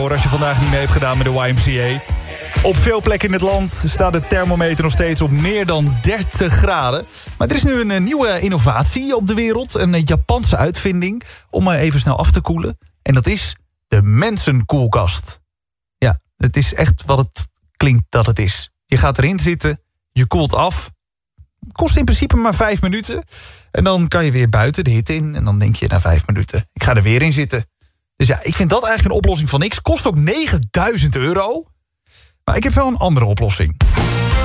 hoor, als je vandaag niet mee hebt gedaan met de YMCA. Op veel plekken in het land staat de thermometer nog steeds op meer dan 30 graden. Maar er is nu een nieuwe innovatie op de wereld. Een Japanse uitvinding om even snel af te koelen. En dat is de mensenkoelkast. Ja, het is echt wat het klinkt dat het is. Je gaat erin zitten, je koelt af. Kost in principe maar 5 minuten. En dan kan je weer buiten de hitte in. En dan denk je na 5 minuten, ik ga er weer in zitten. Dus ja, ik vind dat eigenlijk een oplossing van niks. Kost ook €9.000. Maar ik heb wel een andere oplossing.